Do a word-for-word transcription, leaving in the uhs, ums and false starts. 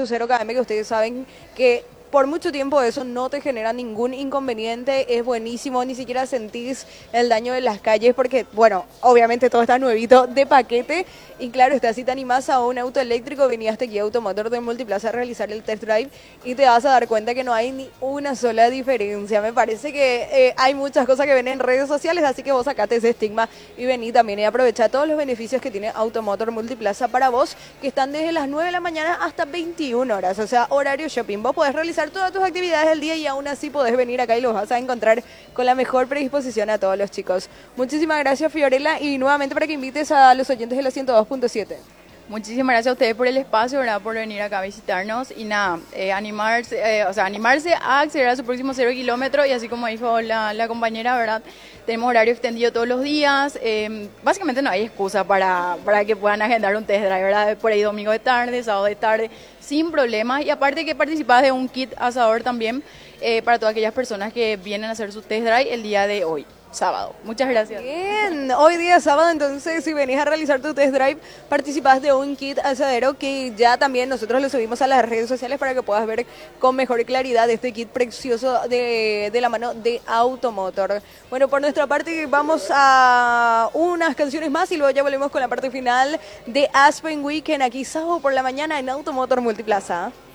punto cero K M, que ustedes saben que por mucho tiempo eso no te genera ningún inconveniente, es buenísimo, ni siquiera sentís el daño de las calles porque, bueno, obviamente todo está nuevito de paquete y claro, está, si te animás a un auto eléctrico, venías aquí a Automotor de Multiplaza a realizar el test drive y te vas a dar cuenta que no hay ni una sola diferencia. Me parece que eh, hay muchas cosas que ven en redes sociales, así que vos sacate ese estigma y vení también y aprovecha todos los beneficios que tiene Automotor Multiplaza para vos, que están desde las nueve de la mañana hasta veintiuna horas, o sea, horario shopping. Vos podés realizar todas tus actividades del día y aún así podés venir acá y los vas a encontrar con la mejor predisposición a todos los chicos. Muchísimas gracias, Fiorella, y nuevamente para que invites a los oyentes de la ciento dos punto siete. Muchísimas gracias a ustedes por el espacio, ¿verdad? Por venir acá a visitarnos y nada, eh, animarse, eh, o sea, animarse a acceder a su próximo cero kilómetro y así como dijo la, la compañera, ¿verdad? Tenemos horario extendido todos los días, eh, básicamente no hay excusa para, para que puedan agendar un test drive, ¿verdad? Por ahí domingo de tarde, sábado de tarde, sin problemas y aparte que participás de un kit asador también eh, para todas aquellas personas que vienen a hacer su test drive el día de hoy. Sábado. Muchas gracias. Bien, hoy día sábado, entonces si venís a realizar tu test drive, participás de un kit asadero que ya también nosotros lo subimos a las redes sociales para que puedas ver con mejor claridad este kit precioso de, de la mano de Automotor. Bueno, por nuestra parte vamos a unas canciones más y luego ya volvemos con la parte final de Aspen Weekend aquí sábado por la mañana en Automotor Multiplaza.